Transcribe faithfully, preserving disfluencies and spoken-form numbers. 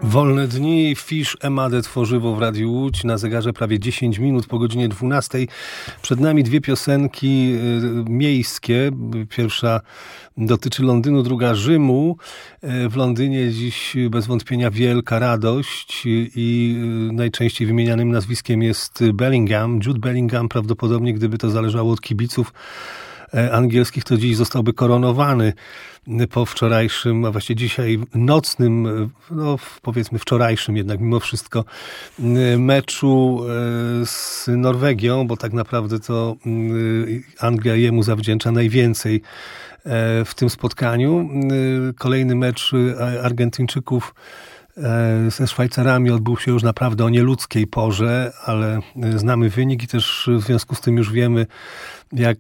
Wolne dni, Fish Emade tworzywo w Radiu Łódź. Na zegarze prawie dziesięć minut po godzinie dwunastej. Przed nami dwie piosenki miejskie. Pierwsza dotyczy Londynu, druga Rzymu. W Londynie dziś bez wątpienia wielka radość i najczęściej wymienianym nazwiskiem jest Bellingham. Jude Bellingham prawdopodobnie, gdyby to zależało od kibiców angielskich, to dziś zostałby koronowany po wczorajszym, a właściwie dzisiaj nocnym, no powiedzmy wczorajszym jednak mimo wszystko meczu z Norwegią, bo tak naprawdę to Anglia jemu zawdzięcza najwięcej w tym spotkaniu. Kolejny mecz Argentyńczyków ze Szwajcarami odbył się już naprawdę o nieludzkiej porze, ale znamy wynik i też w związku z tym już wiemy, jak